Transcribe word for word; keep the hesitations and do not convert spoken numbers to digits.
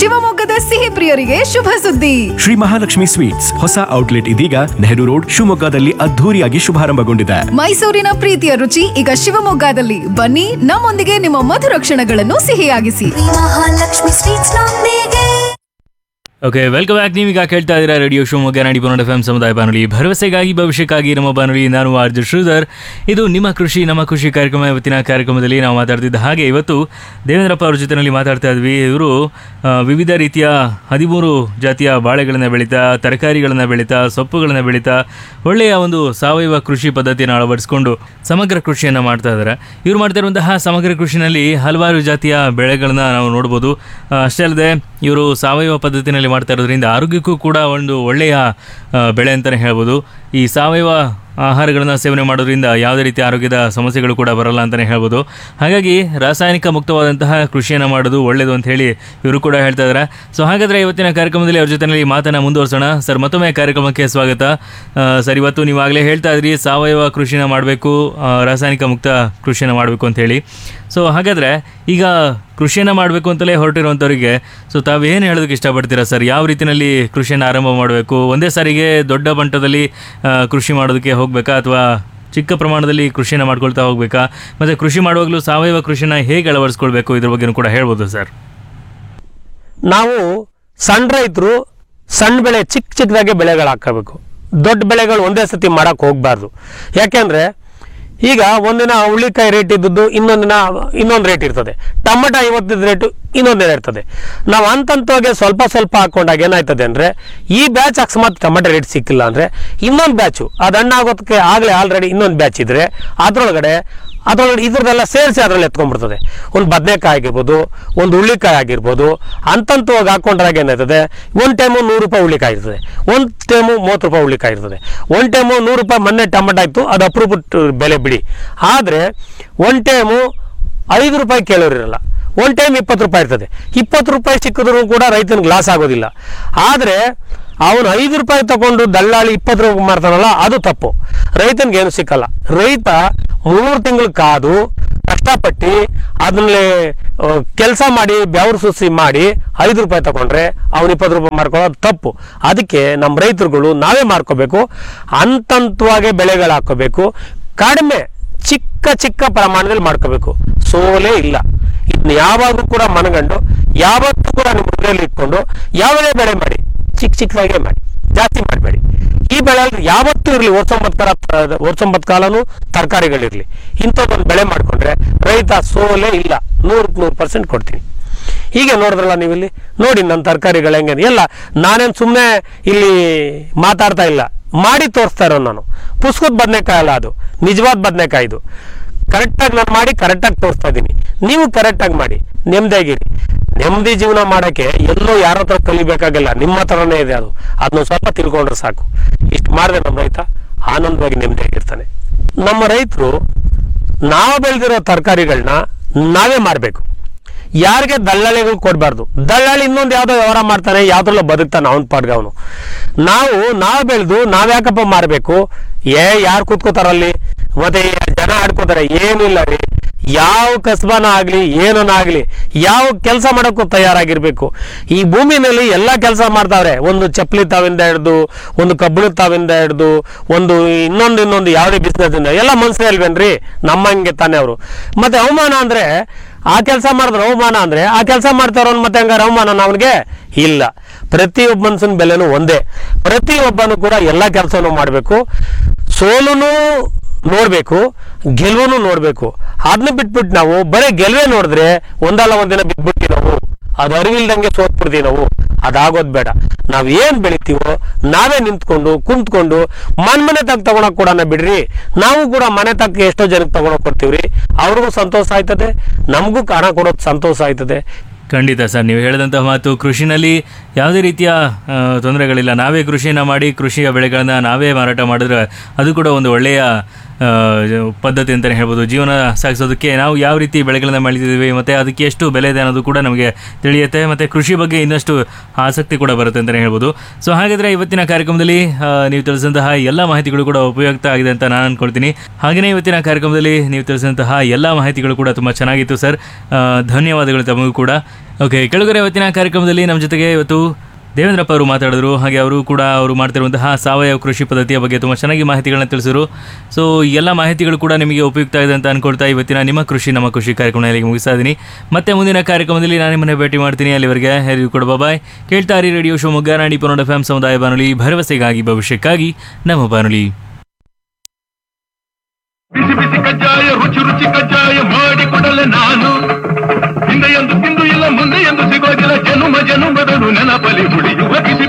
ಶಿವಮೊಗ್ಗದ ಸಿಹಿ ಪ್ರಿಯರಿಗೆ ಶುಭ ಸುದ್ದಿ. ಶ್ರೀ ಮಹಾಲಕ್ಷ್ಮಿ ಸ್ವೀಟ್ಸ್ ಹೊಸ ಔಟ್ಲೆಟ್ ಇದೀಗ ನೆಹರು ರೋಡ್ ಶಿವಮೊಗ್ಗದಲ್ಲಿ ಅದ್ಧೂರಿಯಾಗಿ ಶುಭಾರಂಭಗೊಂಡಿದೆ. ಮೈಸೂರಿನ ಪ್ರೀತಿಯ ರುಚಿ ಈಗ ಶಿವಮೊಗ್ಗದಲ್ಲಿ. ಬನ್ನಿ, ನಮ್ಮೊಂದಿಗೆ ನಿಮ್ಮ ಮಧುರ ಕ್ಷಣಗಳನ್ನು ಸಿಹಿಯಾಗಿಸಿ. ಮಹಾಲಕ್ಷ್ಮಿ ಸ್ವೀಟ್ಸ್ ನೊಂದಿಗೆ. Okay, welcome back. ನೀವೀಗ ಕೇಳ್ತಾ ಇದ್ದೀರಾ ರೇಡಿಯೋ ಶಿವಮೊಗ್ಗ ನಾಡಿ ಪನ್ನೊಂದು ಎಫ್ ಎಂ ಸಮುದಾಯ ಬಾನುಲಿ, ಭರವಸೆಗಾಗಿ ಭವಿಷ್ಯಕ್ಕಾಗಿ ನಮ್ಮ ಬಾನುಲಿ. ನಾನು ಆರ್ ಜೆ ಶ್ರೀಧರ್. ಇದು ನಿಮ್ಮ ಕೃಷಿ ನಮ್ಮ ಕೃಷಿ ಕಾರ್ಯಕ್ರಮ. ಇವತ್ತಿನ ಕಾರ್ಯಕ್ರಮದಲ್ಲಿ ನಾವು ಮಾತಾಡ್ತಿದ್ದ ಹಾಗೆ ಇವತ್ತು ದೇವೇಂದ್ರಪ್ಪ ಅವ್ರ ಜೊತೆಯಲ್ಲಿ ಮಾತಾಡ್ತಾ ಇದ್ವಿ. ಇವರು ವಿವಿಧ ರೀತಿಯ ಹದಿಮೂರು ಜಾತಿಯ ಬಾಳೆಗಳನ್ನು ಬೆಳೀತಾ, ತರಕಾರಿಗಳನ್ನು ಬೆಳೀತಾ, ಸೊಪ್ಪುಗಳನ್ನು ಬೆಳೀತಾ, ಒಳ್ಳೆಯ ಒಂದು ಸಾವಯವ ಕೃಷಿ ಪದ್ಧತಿಯನ್ನು ಅಳವಡಿಸ್ಕೊಂಡು ಸಮಗ್ರ ಕೃಷಿಯನ್ನು ಮಾಡ್ತಾ ಇದ್ದಾರೆ. ಇವರು ಮಾಡ್ತಾ ಇರುವಂತಹ ಸಮಗ್ರ ಕೃಷಿನಲ್ಲಿ ಹಲವಾರು ಜಾತಿಯ ಬೆಳೆಗಳನ್ನ ನಾವು ನೋಡ್ಬೋದು. ಅಷ್ಟೇ ಅಲ್ಲದೆ ಇವರು ಸಾವಯವ ಪದ್ಧತಿನಲ್ಲಿ ಮಾಡ್ತಾ ಇರೋದ್ರಿಂದ ಆರೋಗ್ಯಕ್ಕೂ ಕೂಡ ಒಂದು ಒಳ್ಳೆಯ ಬೆಳೆ ಅಂತಲೇ ಹೇಳ್ಬೋದು. ಈ ಸಾವಯವ ಆಹಾರಗಳನ್ನು ಸೇವನೆ ಮಾಡೋದ್ರಿಂದ ಯಾವುದೇ ರೀತಿಯ ಆರೋಗ್ಯದ ಸಮಸ್ಯೆಗಳು ಕೂಡ ಬರಲ್ಲ ಅಂತಲೇ ಹೇಳ್ಬೋದು. ಹಾಗಾಗಿ ರಾಸಾಯನಿಕ ಮುಕ್ತವಾದಂತಹ ಕೃಷಿಯನ್ನು ಮಾಡೋದು ಒಳ್ಳೆಯದು ಅಂತ ಹೇಳಿ ಇವರು ಕೂಡ ಹೇಳ್ತಾ ಇದ್ದಾರೆ. ಸೊ ಹಾಗಾದರೆ ಇವತ್ತಿನ ಕಾರ್ಯಕ್ರಮದಲ್ಲಿ ಅವ್ರ ಜೊತೆಯಲ್ಲಿ ಮಾತನ್ನು ಮುಂದುವರ್ಸೋಣ. ಸರ್, ಮತ್ತೊಮ್ಮೆ ಕಾರ್ಯಕ್ರಮಕ್ಕೆ ಸ್ವಾಗತ. ಸರ್, ಇವತ್ತು ನೀವಾಗಲೇ ಹೇಳ್ತಾ ಇದ್ರಿ ಸಾವಯವ ಕೃಷಿನ ಮಾಡಬೇಕು, ರಾಸಾಯನಿಕ ಮುಕ್ತ ಕೃಷಿಯನ್ನು ಮಾಡಬೇಕು ಅಂತ ಹೇಳಿ. ಸೊ ಹಾಗಾದರೆ ಈಗ ಕೃಷಿಯನ್ನು ಮಾಡಬೇಕು ಅಂತಲೇ ಹೊರಟಿರುವಂಥವ್ರಿಗೆ ಸೊ ತಾವೇನು ಹೇಳೋದಕ್ಕೆ ಇಷ್ಟಪಡ್ತೀರಾ ಸರ್? ಯಾವ ರೀತಿಯಲ್ಲಿ ಕೃಷಿಯನ್ನು ಆರಂಭ ಮಾಡಬೇಕು? ಒಂದೇ ಸಾರಿಗೆ ದೊಡ್ಡ ಮಟ್ಟದಲ್ಲಿ ಕೃಷಿ ಮಾಡೋದಕ್ಕೆ ಹೋಗಬೇಕಾ, ಅಥವಾ ಚಿಕ್ಕ ಪ್ರಮಾಣದಲ್ಲಿ ಕೃಷಿಯನ್ನು ಮಾಡ್ಕೊಳ್ತಾ ಹೋಗಬೇಕಾ? ಮತ್ತು ಕೃಷಿ ಮಾಡುವಾಗಲೂ ಸಾವಯವ ಕೃಷಿನ ಹೇಗೆ ಅಳವಡಿಸ್ಕೊಳ್ಬೇಕು, ಇದ್ರ ಬಗ್ಗೆನೂ ಕೂಡ ಹೇಳ್ಬೋದು ಸರ್. ನಾವು ಸಣ್ಣ ರೈತರು ಸಣ್ಣ ಬೆಳೆ ಚಿಕ್ಕ ಚಿಕ್ಕದಾಗೆ ಬೆಳೆಗಳು ಹಾಕಬೇಕು. ದೊಡ್ಡ ಬೆಳೆಗಳು ಒಂದೇ ಸತಿ ಮಾಡೋಕ್ಕೆ ಹೋಗಬಾರ್ದು. ಯಾಕೆಂದರೆ ಈಗ ಒಂದಿನ ಹುಳ್ಳಿಕಾಯಿ ರೇಟ್ ಇದ್ದದ್ದು ಇನ್ನೊಂದಿನ ಇನ್ನೊಂದು ರೇಟ್ ಇರ್ತದೆ. ಟೊಮೆಟೊ ಐವತ್ತೈದು ರೇಟು ಇನ್ನೊಂದಿನ ಇರ್ತದೆ. ನಾವು ಹಂತಂತವಾಗಿ ಸ್ವಲ್ಪ ಸ್ವಲ್ಪ ಹಾಕೊಂಡಾಗ ಏನಾಯ್ತದೆ ಅಂದರೆ, ಈ ಬ್ಯಾಚ್ ಅಕಸ್ಮಾತ್ ಟೊಮೆಟೊ ರೇಟ್ ಸಿಕ್ಕಿಲ್ಲ ಅಂದರೆ ಇನ್ನೊಂದು ಬ್ಯಾಚು ಅದು ಹಣ್ಣಾಗೋದಕ್ಕೆ ಆಗಲೇ ಆಲ್ರೆಡಿ ಇನ್ನೊಂದು ಬ್ಯಾಚ್ ಇದ್ದರೆ ಅದರೊಳಗಡೆ ಅದರೊಳಗಡೆ ಇದ್ರದ್ದೆಲ್ಲ ಸೇರಿಸಿ ಅದರಲ್ಲಿ ಎತ್ಕೊಂಡ್ಬಿಡ್ತದೆ. ಒಂದು ಬದನೆಕಾಯಿ ಆಗಿರ್ಬೋದು, ಒಂದು ಹುಳ್ಳಿಕಾಯಿ ಆಗಿರ್ಬೋದು, ಹಂತಂತವಾಗಿ ಹಾಕೊಂಡ್ರಾಗ ಏನಾಯ್ತದೆ, ಒಂದು ಟೈಮು ನೂರು ರೂಪಾಯಿ ಹುಳ್ಳಿಕಾಯಿ ಇರ್ತದೆ, ಒಂದು ಟೈಮು ಮೂವತ್ತು ರೂಪಾಯಿ ಹುಳ್ಳಿಕಾಯಿ ಇರ್ತದೆ, ಒಂದು ಟೈಮು ನೂರು ರೂಪಾಯಿ ಮೊನ್ನೆ ಟೊಮೆಟೊ ಆಯಿತು, ಅದು ಅಪ್ರೂಪಟ್ ಬೆಲೆ ಬಿಡಿ. ಆದರೆ ಒಂದು ಟೈಮು ಐದು ರೂಪಾಯಿ ಕೇಳೋರಿರಲ್ಲ, ಒಂದು ಟೈಮ್ ಇಪ್ಪತ್ತು ರೂಪಾಯಿ ಇರ್ತದೆ. ಇಪ್ಪತ್ತು ರೂಪಾಯಿ ಸಿಕ್ಕಿದ್ರೂ ಕೂಡ ರೈತನಿಗೆ ಲಾಸ್ ಆಗೋದಿಲ್ಲ. ಆದರೆ ಅವನು ಐದು ರೂಪಾಯಿ ತಗೊಂಡು ದಲ್ಲಾಳಿ ಇಪ್ಪತ್ತು ರೂಪಾಯಿ ಮಾಡ್ತಾನಲ್ಲ, ಅದು ತಪ್ಪು. ರೈತನಿಗೆ ಏನು ಸಿಕ್ಕಲ್ಲ. ರೈತ ಮೂರು ತಿಂಗಳು ಕಾದು ಕಷ್ಟಪಟ್ಟು ಅದನ್ನೇ ಕೆಲಸ ಮಾಡಿ ಬೆವರು ಸುಸಿ ಮಾಡಿ ಐದು ರೂಪಾಯಿ ತಗೊಂಡ್ರೆ ಅವ್ನು ಇಪ್ಪತ್ತು ರೂಪಾಯಿ ಮಾರ್ಕೊಳ್ಳೋದು ತಪ್ಪು. ಅದಕ್ಕೆ ನಮ್ಮ ರೈತರುಗಳು ನಾವೇ ಮಾರ್ಕೋಬೇಕು. ಹಂತಂತವಾಗಿ ಬೆಳೆಗಳು ಹಾಕೋಬೇಕು. ಕಡಿಮೆ ಚಿಕ್ಕ ಚಿಕ್ಕ ಪ್ರಮಾಣದಲ್ಲಿ ಮಾಡ್ಕೋಬೇಕು. ಸೋಲೇ ಇಲ್ಲ. ಇದನ್ನ ಯಾವಾಗೂ ಕೂಡ ಮನಗಂಡು ಯಾವತ್ತೂ ಕೂಡ ನಿಮ್ಮ ಹೃದಯದಲ್ಲಿ ಇಟ್ಕೊಂಡು ಯಾವುದೇ ಬೆಳೆ ಮಾಡಿ ಚಿಕ್ಕ ಚಿಕ್ಕದಾಗೆ ಮಾಡಿ, ಜಾಸ್ತಿ ಮಾಡಬೇಡಿ. ಈ ಬೆಳೆ ಯಾವತ್ತೂ ಇರಲಿ, ವರ್ಷೊಂಬತ್ತು ಕಾಲ ವರ್ಷೊಂಬತ್ತು ಕಾಲನೂ ತರಕಾರಿಗಳಿರಲಿ, ಇಂಥದ್ದೊಂದು ಬೆಳೆ ಮಾಡಿಕೊಂಡ್ರೆ ರೈತ ಸೋಲೇ ಇಲ್ಲ. ನೂರಕ್ಕೆ ನೂರು ಪರ್ಸೆಂಟ್ ಕೊಡ್ತೀನಿ. ಹೀಗೆ ನೋಡಿದ್ರಲ್ಲ ನೀವಿಲ್ಲಿ ನೋಡಿ ನನ್ನ ತರಕಾರಿಗಳು ಹೆಂಗೆ ಎಲ್ಲ. ನಾನೇನು ಸುಮ್ಮನೆ ಇಲ್ಲಿ ಮಾತಾಡ್ತಾ ಇಲ್ಲ, ಮಾಡಿ ತೋರಿಸ್ತಾ ಇರೋ ನಾನು. ಪುಸ್ತಕದ ಬದನೆಕಾಯಿ ಅಲ್ಲ, ಅದು ನಿಜವಾದ ಬದನೆಕಾಯಿ. ಇದು ಕರೆಕ್ಟಾಗಿ ನಾನು ಮಾಡಿ ಕರೆಕ್ಟಾಗಿ ತೋರಿಸ್ತಾ ಇದ್ದೀನಿ. ನೀವು ಕರೆಕ್ಟಾಗಿ ಮಾಡಿ, ನೆಮ್ಮದಿಯಾಗಿರಿ. ನೆಮ್ಮದಿ ಜೀವನ ಮಾಡೋಕ್ಕೆ ಎಲ್ಲೋ ಯಾರ ಹತ್ರ ಕಲಿಬೇಕಾಗಿಲ್ಲ, ನಿಮ್ಮ ಹತ್ರನೇ ಇದೆ. ಅದು ಅದನ್ನ ಸ್ವಲ್ಪ ತಿಳ್ಕೊಂಡ್ರೆ ಸಾಕು. ಇಷ್ಟು ಮಾಡಿದ್ರೆ ನಮ್ಮ ರೈತ ಆನಂದವಾಗಿ ನೆಮ್ಮದಿಯಾಗಿರ್ತಾನೆ. ನಮ್ಮ ರೈತರು ನಾವು ಬೆಳೆದಿರೋ ತರಕಾರಿಗಳನ್ನ ನಾವೇ ಮಾರಬೇಕು. ಯಾರಿಗೆ ದಲ್ಲಾಳಿಗಳು ಕೊಡಬಾರ್ದು. ದಲ್ಲಾಳಿ ಇನ್ನೊಂದು ಯಾವುದೋ ವ್ಯವಹಾರ ಮಾಡ್ತಾನೆ, ಯಾವುದ್ರಲ್ಲ ಬದುಕ್ತಾನೆ ಅವನ ಪಾಡ್ಗೆ ಅವನು. ನಾವು ನಾವು ಬೆಳೆದು ನಾವ್ಯಾಕಪ್ಪ ಮಾರಬೇಕು? ಏ ಯಾರು ಕೂತ್ಕೋತಾರಲ್ಲಿ ಮತ್ತೆ ಜನ ಆಡ್ಕೋತಾರೆ? ಏನಿಲ್ಲ ರೀ. ಯಾವ ಕಸಬನ ಆಗಲಿ ಏನನ ಆಗಲಿ ಯಾವ ಕೆಲಸ ಮಾಡೋಕ್ಕೂ ತಯಾರಾಗಿರ್ಬೇಕು. ಈ ಭೂಮಿನಲ್ಲಿ ಎಲ್ಲ ಕೆಲಸ ಮಾಡ್ತಾವ್ರೆ. ಒಂದು ಚಪ್ಪಲಿ ತಾವಿಂದ ಹಿಡ್ದು, ಒಂದು ಕಬ್ಬಿಣ ತಾವಿಂದ ಹಿಡ್ದು, ಒಂದು ಇನ್ನೊಂದು ಇನ್ನೊಂದು ಯಾವುದೇ ಬಿಸ್ನೆಸ್ ಇಂದ ಎಲ್ಲ ಮನುಷ್ಯರೇ ಅಲ್ವೇನ್ರಿ? ನಮ್ಮಂಗೆ ತಾನೇ ಅವರು. ಮತ್ತೆ ಅವಮಾನ ಅಂದರೆ ಆ ಕೆಲಸ ಮಾಡಿದ್ರೆ ಅವಮಾನ ಅಂದರೆ ಆ ಕೆಲಸ ಮಾಡ್ತಾರೋನ್ ಮತ್ತೆ ಹಂಗಾರೆ ಅವಮಾನ ಅವನಿಗೆ ಇಲ್ಲ. ಪ್ರತಿಯೊಬ್ಬ ಮನುಷ್ಯನ ಬೆಲೆನೂ ಒಂದೇ. ಪ್ರತಿಯೊಬ್ಬನು ಕೂಡ ಎಲ್ಲ ಕೆಲಸನೂ ಮಾಡಬೇಕು. ಸೋಲುನೂ ನೋಡಬೇಕು, ಗೆಲುವನ್ನು ನೋಡಬೇಕು. ಅದನ್ನ ಬಿಟ್ಬಿಟ್ಟು ನಾವು ಬರೀ ಗೆಲುವೇ ನೋಡಿದ್ರೆ ಒಂದಲ್ಲ ಒಂದಿನ ಬಿಟ್ಬಿಡ್ತೀವಿ ನಾವು. ಅದು ಅರಿವಿಲ್ದಂಗೆ ಸೋತ್ಬಿಡ್ತೀವಿ ನಾವು. ಅದಾಗೋದು ಬೇಡ. ನಾವು ಏನು ಬೆಳಿತೀವೋ ನಾವೇ ನಿಂತ್ಕೊಂಡು ಕುಂತ್ಕೊಂಡು ಮನ್ ಮನೆ ತಕ್ಕ ತಗೊಳಕ್ ಕೂಡ ಬಿಡ್ರಿ. ನಾವು ಕೂಡ ಮನೆ ತಕ್ಕ ಎಷ್ಟೋ ಜನಕ್ಕೆ ತಗೊಳಕ್ ಕೊಡ್ತೀವ್ರಿ. ಅವ್ರಿಗೂ ಸಂತೋಷ ಆಯ್ತದೆ, ನಮಗೂ ಹಣ ಕೊಡೋದು ಸಂತೋಷ ಆಯ್ತದೆ. ಖಂಡಿತ ಸರ್, ನೀವು ಹೇಳಿದಂತಹ ಮಾತು. ಕೃಷಿನಲ್ಲಿ ಯಾವುದೇ ರೀತಿಯ ತೊಂದರೆಗಳಿಲ್ಲ. ನಾವೇ ಕೃಷಿಯನ್ನು ಮಾಡಿ ಕೃಷಿಯ ಬೆಳೆಗಳನ್ನು ನಾವೇ ಮಾರಾಟ ಮಾಡಿದ್ರೆ ಅದು ಕೂಡ ಒಂದು ಒಳ್ಳೆಯ ಪದ್ಧತಿ ಅಂತಲೇ ಹೇಳ್ಬೋದು. ಜೀವನ ಸಾಗಿಸೋದಕ್ಕೆ ನಾವು ಯಾವ ರೀತಿ ಬೆಳೆಗಳನ್ನು ಬೆಳೀತಿದ್ದೀವಿ ಮತ್ತು ಅದಕ್ಕೆ ಎಷ್ಟು ಬೆಲೆ ಇದೆ ಅನ್ನೋದು ಕೂಡ ನಮಗೆ ತಿಳಿಯುತ್ತೆ, ಮತ್ತು ಕೃಷಿ ಬಗ್ಗೆ ಇನ್ನಷ್ಟು ಆಸಕ್ತಿ ಕೂಡ ಬರುತ್ತೆ ಅಂತಲೇ ಹೇಳ್ಬೋದು. ಸೊ ಹಾಗಾದರೆ ಇವತ್ತಿನ ಕಾರ್ಯಕ್ರಮದಲ್ಲಿ ನೀವು ತಿಳಿಸಿದಂತಹ ಎಲ್ಲ ಮಾಹಿತಿಗಳು ಕೂಡ ಉಪಯುಕ್ತ ಆಗಿದೆ ಅಂತ ನಾನು ಅಂದ್ಕೊಳ್ತೀನಿ. ಹಾಗೆಯೇ ಇವತ್ತಿನ ಕಾರ್ಯಕ್ರಮದಲ್ಲಿ ನೀವು ತಿಳಿಸಿದಂತಹ ಎಲ್ಲ ಮಾಹಿತಿಗಳು ಕೂಡ ತುಂಬ ಚೆನ್ನಾಗಿತ್ತು ಸರ್. ಧನ್ಯವಾದಗಳು ತಮಗೂ ಕೂಡ. ಓಕೆ, ಕೆಳಗಡೆ ಇವತ್ತಿನ ಕಾರ್ಯಕ್ರಮದಲ್ಲಿ ನಮ್ಮ ಜೊತೆಗೆ ಇವತ್ತು ದೇವೇಂದ್ರಪ್ಪ ಅವರು ಮಾತಾಡಿದ್ರು. ಹಾಗೆ ಅವರು ಕೂಡ ಅವರು ಮಾಡ್ತಿರುವಂತಹ ಸಾವಯವ ಕೃಷಿ ಪದ್ಧತಿಯ ಬಗ್ಗೆ ತುಂಬ ಚೆನ್ನಾಗಿ ಮಾಹಿತಿಗಳನ್ನ ತಿಳಿಸಿದ್ರು. ಸೊ ಎಲ್ಲ ಮಾಹಿತಿಗಳು ಕೂಡ ನಿಮಗೆ ಉಪಯುಕ್ತ ಇದೆ ಅಂತ ಅನ್ಕೊಳ್ತಾ ಇವತ್ತಿನ ನಿಮ್ಮ ಕೃಷಿ ನಮ್ಮ ಕೃಷಿ ಕಾರ್ಯಕ್ರಮ ಮುಗಿಸ್ತಾ ಇದ್ದೀನಿ. ಮತ್ತೆ ಮುಂದಿನ ಕಾರ್ಯಕ್ರಮದಲ್ಲಿ ನಾನು ನಿಮ್ಮನ್ನೇ ಭೇಟಿ ಮಾಡ್ತೀನಿ. ಅಲ್ಲಿವರೆಗೆ ಎಲ್ಲರಿಗೂ ಕೂಡ ಬಾಯ್. ಕೇಳ್ತಾ ಇರಿ ರೇಡಿಯೋ ಶಿವಮೊಗ್ಗ ನಾಡಿ ಪನ್ನೊಂದು ಎಫ್ ಎಂ ಸಮುದಾಯ ಬಾನುಲಿ, ಭರವಸೆಗಾಗಿ ಭವಿಷ್ಯಕ್ಕಾಗಿ ನಮ್ಮ ಬಾನುಲಿ. ಬಿಸಿ ಬಿಸಿ ಕಜ್ಜಾಯ ರುಚಿ ರುಚಿ ಕಜ್ಜಾಯ ಮಾಡಿಕೊಡಲೆ ನಾನು, ಹಿಂದೆ ಎಂದು ತಿಂದು ಇಲ್ಲ ಮುಂದೆ ಎಂದು ಸಿಗೋದಿಲ್ಲ, ಜನುಮ ಜನುಮದನು ನೆನಪಲಿ ಉಳಿಯುವ